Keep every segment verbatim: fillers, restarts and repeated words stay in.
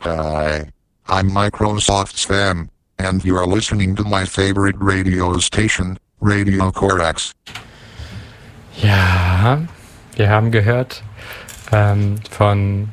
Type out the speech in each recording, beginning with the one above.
Hi, I'm Microsoft Sam, and you are listening to my favorite radio station, Radio Corax. Ja, wir haben gehört ähm, von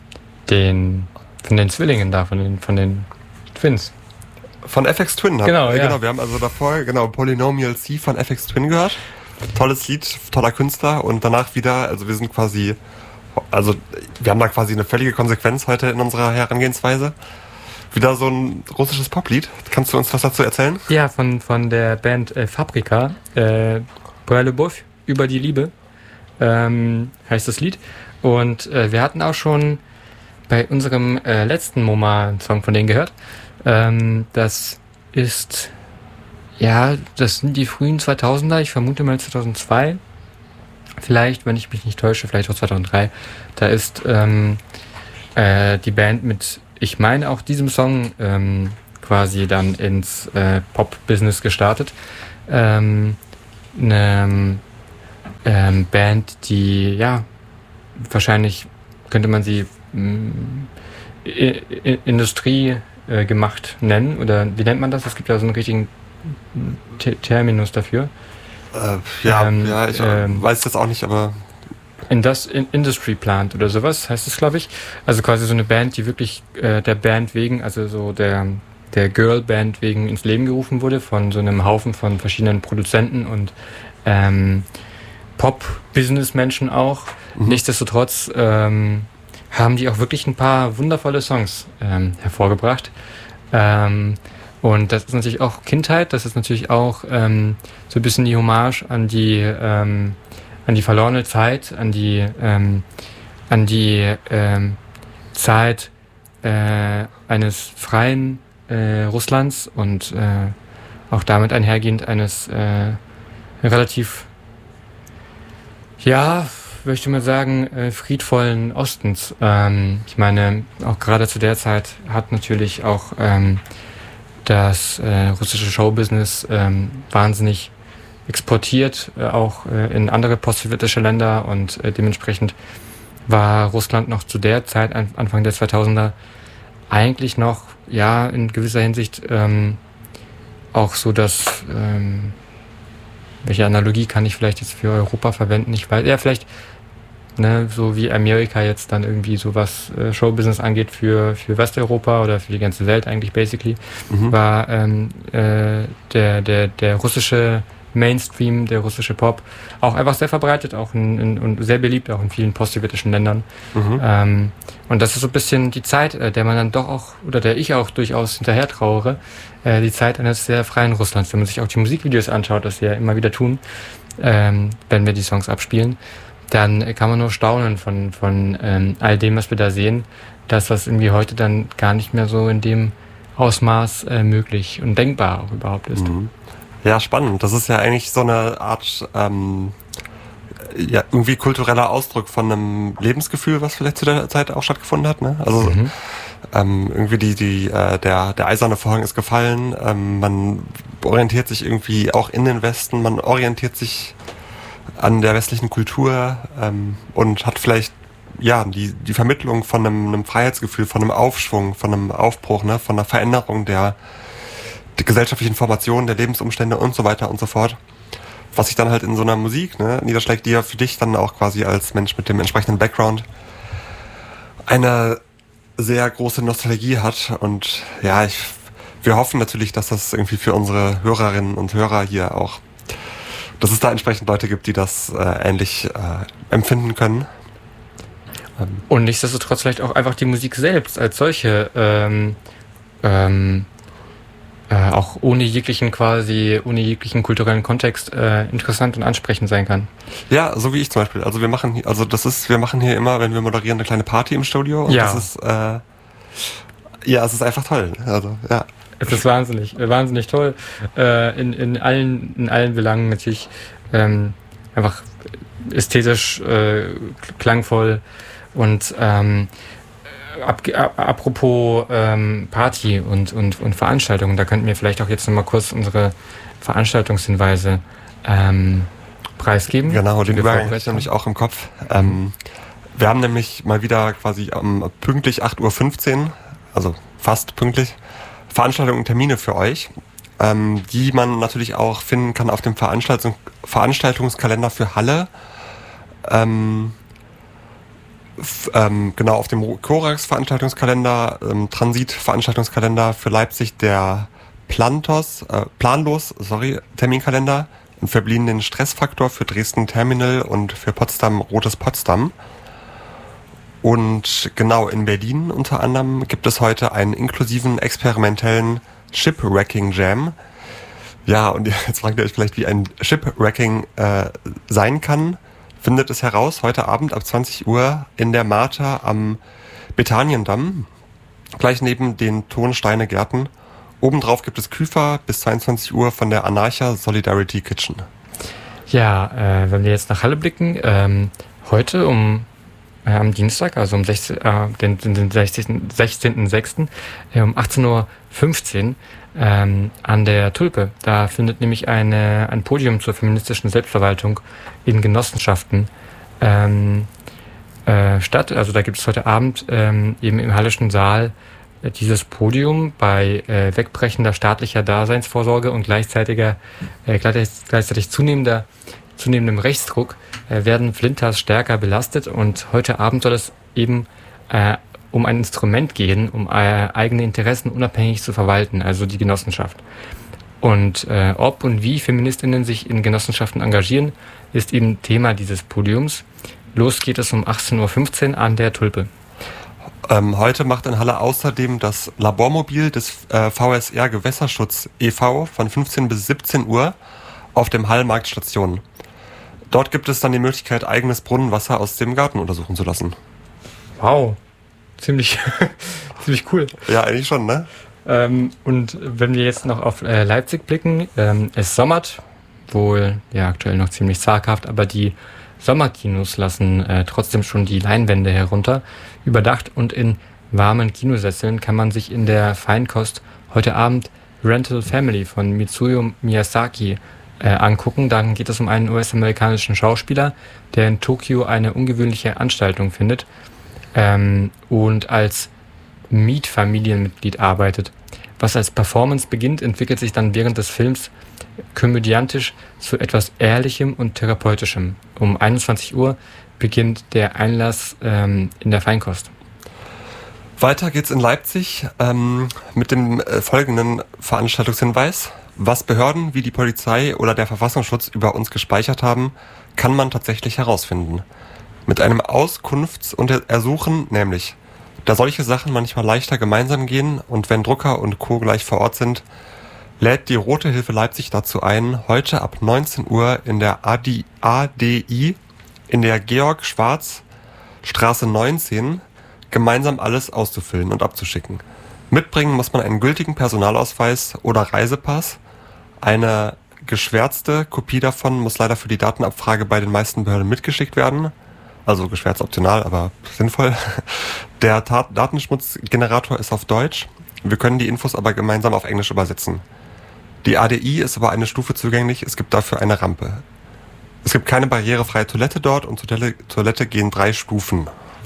den von den Zwillingen da, von den von den Twins. Von F X Twin. Genau, haben, äh, ja. genau, wir haben also davor genau Polynomial C von F X Twin gehört. Tolles Lied, toller Künstler und danach wieder, also wir sind quasi, also wir haben da quasi eine völlige Konsequenz heute in unserer Herangehensweise. Wieder so ein russisches Poplied. Kannst du uns was dazu erzählen? Ja, von von der Band äh, Fabrika, äh, Pour Любовь, über die Liebe, ähm, heißt das Lied. Und äh, wir hatten auch schon bei unserem äh, letzten MoMA einen Song von denen gehört. Ähm, das ist, ja, das sind die frühen zweitausender, ich vermute mal zweitausendzwei. Vielleicht, wenn ich mich nicht täusche, vielleicht auch zweitausenddrei. Da ist ähm, äh, die Band mit, ich meine auch diesem Song ähm, quasi dann ins äh, Pop-Business gestartet. Ähm, eine ähm, Band, die, ja, wahrscheinlich könnte man sie mh, I- I- Industrie äh, gemacht nennen, oder wie nennt man das? Es gibt ja so einen richtigen T- Terminus dafür. Äh, ja, Ähm, ja, ich ähm, weiß das auch nicht, aber Indus- in- Industry Plant oder sowas heißt es, glaube ich. Also quasi so eine Band, die wirklich äh, der Band wegen, also so der, der Girl-Band wegen ins Leben gerufen wurde von so einem Haufen von verschiedenen Produzenten und ähm, Pop-Business-Menschen auch. Mhm. Nichtsdestotrotz ähm, haben die auch wirklich ein paar wundervolle Songs ähm, hervorgebracht. Ähm, und das ist natürlich auch Kindheit, das ist natürlich auch ähm, so ein bisschen die Hommage an die ähm, an die verlorene Zeit, an die ähm, an die ähm, Zeit äh, eines freien äh, Russlands und äh, auch damit einhergehend eines äh, relativ, ja, möchte man sagen, äh, friedvollen Ostens. Ähm, ich meine, auch gerade zu der Zeit hat natürlich auch ähm, das äh, russische Showbusiness ähm, wahnsinnig exportiert, äh, auch äh, in andere postsowjetische Länder, und äh, dementsprechend war Russland noch zu der Zeit, an, Anfang der zweitausender, eigentlich noch, ja, in gewisser Hinsicht ähm, auch so, dass, ähm, welche Analogie kann ich vielleicht jetzt für Europa verwenden? Ich weiß, ja, vielleicht, ne, so wie Amerika jetzt dann irgendwie so was äh, Showbusiness angeht für, für Westeuropa oder für die ganze Welt eigentlich basically, mhm. war ähm, äh, der, der, der russische Mainstream, der russische Pop auch einfach sehr verbreitet, auch in, in, und sehr beliebt, auch in vielen postsowjetischen Ländern. Mhm. Ähm, und das ist so ein bisschen die Zeit, äh, der man dann doch auch, oder der ich auch durchaus hinterher trauere, äh, die Zeit eines sehr freien Russlands. Wenn man sich auch die Musikvideos anschaut, das wir ja immer wieder tun, ähm, wenn wir die Songs abspielen, dann äh, kann man nur staunen von, von ähm, all dem, was wir da sehen. Das, was irgendwie heute dann gar nicht mehr so in dem Ausmaß äh, möglich und denkbar auch überhaupt ist. Mhm. Ja, spannend. Das ist ja eigentlich so eine Art, ähm, ja, irgendwie kultureller Ausdruck von einem Lebensgefühl, was vielleicht zu der Zeit auch stattgefunden hat, ne? Also, Mhm. ähm, irgendwie die, die, äh, der, der eiserne Vorhang ist gefallen, ähm, man orientiert sich irgendwie auch in den Westen, man orientiert sich an der westlichen Kultur, ähm, und hat vielleicht, ja, die, die Vermittlung von einem, einem Freiheitsgefühl, von einem Aufschwung, von einem Aufbruch, ne, von einer Veränderung der, die gesellschaftlichen Formationen, der Lebensumstände und so weiter und so fort. Was sich dann halt in so einer Musik, ne, niederschlägt, die ja für dich dann auch quasi als Mensch mit dem entsprechenden Background eine sehr große Nostalgie hat. Und ja, ich, wir hoffen natürlich, dass das irgendwie für unsere Hörerinnen und Hörer hier auch, dass es da entsprechend Leute gibt, die das äh, ähnlich äh, empfinden können. Ähm. Und nichtsdestotrotz vielleicht auch einfach die Musik selbst als solche ähm, ähm, Äh, auch ohne jeglichen quasi, ohne jeglichen kulturellen Kontext äh, interessant und ansprechend sein kann. Ja, so wie ich zum Beispiel. Also wir machen hier, also das ist, wir machen hier immer, wenn wir moderieren, eine kleine Party im Studio. Und ja. das ist, äh, ja, es ist einfach toll. Also, ja. Es ist wahnsinnig, wahnsinnig toll. Äh, in, in allen, in allen Belangen natürlich ähm, einfach ästhetisch, äh, klangvoll und ähm, Ab, ab, apropos ähm, Party und, und, und Veranstaltungen, da könnten wir vielleicht auch jetzt nochmal kurz unsere Veranstaltungshinweise ähm, preisgeben. Genau, den Übergang habe ich nämlich auch im Kopf. Ähm, wir haben nämlich mal wieder quasi um, pünktlich acht Uhr fünfzehn also fast pünktlich, Veranstaltungen und Termine für euch, ähm, die man natürlich auch finden kann auf dem Veranstaltung, Veranstaltungskalender für Halle. Ähm, f, ähm, genau, auf dem Korax-Veranstaltungskalender, ähm, Transit-Veranstaltungskalender für Leipzig der Plantos, äh, Planlos, sorry, Terminkalender und für Berlin den Stressfaktor, für Dresden Terminal und für Potsdam Rotes Potsdam. Und genau, in Berlin unter anderem gibt es heute einen inklusiven experimentellen Shipwrecking Jam. Ja, und jetzt fragt ihr euch vielleicht, wie ein Shipwrecking äh, sein kann. Findet es heraus heute Abend ab zwanzig Uhr in der Marta am Bethaniendamm, gleich neben den Tonsteine-Gärten. Obendrauf gibt es Küfer bis zweiundzwanzig Uhr von der Anarcha Solidarity Kitchen. Ja, äh, wenn wir jetzt nach Halle blicken, ähm, heute um äh, am Dienstag, also um sechzehn, äh, den, den sechzehnten sechsten Äh, um achtzehn Uhr fünfzehn ähm, an der Tulpe. Da findet nämlich eine, ein Podium zur feministischen Selbstverwaltung in Genossenschaften ähm, äh, statt. Also da gibt es heute Abend ähm, eben im Hallischen Saal äh, dieses Podium bei äh, wegbrechender staatlicher Daseinsvorsorge und gleichzeitiger, äh, gleichzeitig zunehmender, zunehmendem Rechtsdruck äh, werden Flinters stärker belastet, und heute Abend soll es eben äh, um ein Instrument gehen, um äh, eigene Interessen unabhängig zu verwalten, also die Genossenschaft. Und äh, ob und wie FeministInnen sich in Genossenschaften engagieren, ist eben Thema dieses Podiums. Los geht es um achtzehn Uhr fünfzehn an der Tulpe. Ähm, heute macht in Halle außerdem das Labormobil des äh, V S R Gewässerschutz e V von fünfzehn bis siebzehn Uhr auf dem Hallmarkt Station. Dort gibt es dann die Möglichkeit, eigenes Brunnenwasser aus dem Garten untersuchen zu lassen. Wow. Ziemlich, ziemlich cool. Ja, eigentlich schon, ne? Ähm, und wenn wir jetzt noch auf äh, Leipzig blicken, ähm, es sommert, wohl ja aktuell noch ziemlich zaghaft, aber die Sommerkinos lassen äh, trotzdem schon die Leinwände herunter. Überdacht und in warmen Kinosesseln kann man sich in der Feinkost heute Abend Rental Family von Mitsuyo Miyazaki äh, angucken. Dann geht es um einen U S-amerikanischen Schauspieler, der in Tokio eine ungewöhnliche Anstaltung findet Ähm, und als Mietfamilienmitglied arbeitet. Was als Performance beginnt, entwickelt sich dann während des Films komödiantisch zu etwas Ehrlichem und Therapeutischem. Um einundzwanzig Uhr beginnt der Einlass ähm, in der Feinkost. Weiter geht's in Leipzig ähm, mit dem äh, folgenden Veranstaltungshinweis. Was Behörden wie die Polizei oder der Verfassungsschutz über uns gespeichert haben, kann man tatsächlich herausfinden. Mit einem Auskunfts- und Ersuchen, nämlich, da solche Sachen manchmal leichter gemeinsam gehen und wenn Drucker und Co. gleich vor Ort sind, lädt die Rote Hilfe Leipzig dazu ein, heute ab neunzehn Uhr in der A D I in der Georg Schwarz Straße neunzehn gemeinsam alles auszufüllen und abzuschicken. Mitbringen muss man einen gültigen Personalausweis oder Reisepass. Eine geschwärzte Kopie davon muss leider für die Datenabfrage bei den meisten Behörden mitgeschickt werden. Also geschwärzt optional, aber sinnvoll. Der Tat- Datenschmutzgenerator ist auf Deutsch. Wir können die Infos aber gemeinsam auf Englisch übersetzen. Die A D I ist aber eine Stufe zugänglich, es gibt dafür eine Rampe. Es gibt keine barrierefreie Toilette dort und zur Toilette, Toilette gehen drei Stufen.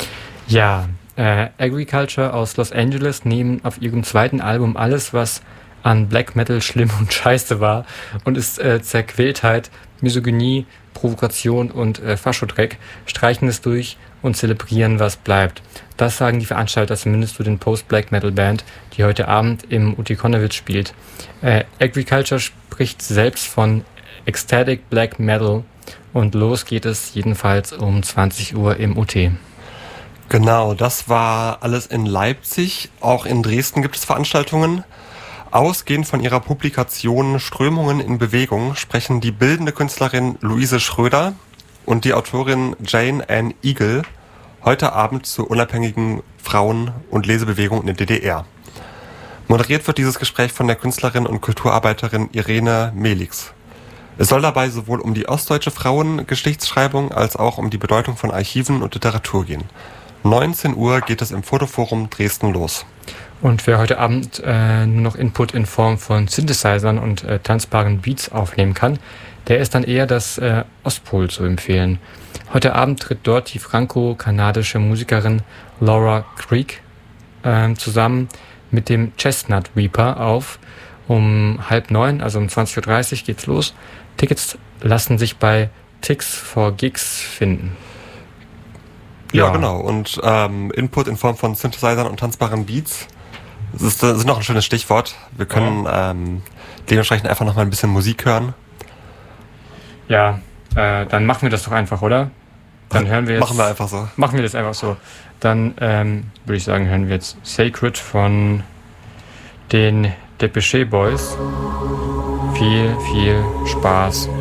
Ja, äh, Agriculture aus Los Angeles nehmen auf ihrem zweiten Album alles, was an Black Metal schlimm und scheiße war und ist äh, Zerquältheit, Misogynie, Provokation und äh, Faschodreck, streichen es durch und zelebrieren, was bleibt. Das sagen die Veranstalter zumindest für den Post-Black-Metal-Band, die heute Abend im U T Konnewitz spielt. Äh, Agriculture spricht selbst von Ecstatic Black Metal und los geht es jedenfalls um zwanzig Uhr im U T. Genau, das war alles in Leipzig. Auch in Dresden gibt es Veranstaltungen. Ausgehend von ihrer Publikation Strömungen in Bewegung sprechen die bildende Künstlerin Luise Schröder und die Autorin Jane Ann Eagle heute Abend zur unabhängigen Frauen- und Lesebewegung in der D D R. Moderiert wird dieses Gespräch von der Künstlerin und Kulturarbeiterin Irene Melix. Es soll dabei sowohl um die ostdeutsche Frauengeschichtsschreibung als auch um die Bedeutung von Archiven und Literatur gehen. neunzehn Uhr geht es im Fotoforum Dresden los. Und wer heute Abend äh, nur noch Input in Form von Synthesizern und äh, tanzbaren Beats aufnehmen kann, der ist dann eher das äh, Ostpol zu empfehlen. Heute Abend tritt dort die franco-kanadische Musikerin Laura Creek ähm, zusammen mit dem Chestnut Reaper auf. Um halb neun, also um zwanzig Uhr dreißig geht's los. Tickets lassen sich bei Tix for Gigs finden. Ja, ja genau. Und ähm, Input in Form von Synthesizern und tanzbaren Beats. Das ist, das ist noch ein schönes Stichwort. Wir können ja. ähm, dementsprechend einfach noch mal ein bisschen Musik hören. Ja, äh, dann machen wir das doch einfach, oder? Dann hören wir jetzt... Machen wir einfach so. Machen wir das einfach so. Dann ähm, würde ich sagen, hören wir jetzt Sacred von den Depeche Boys. Viel, viel Spaß.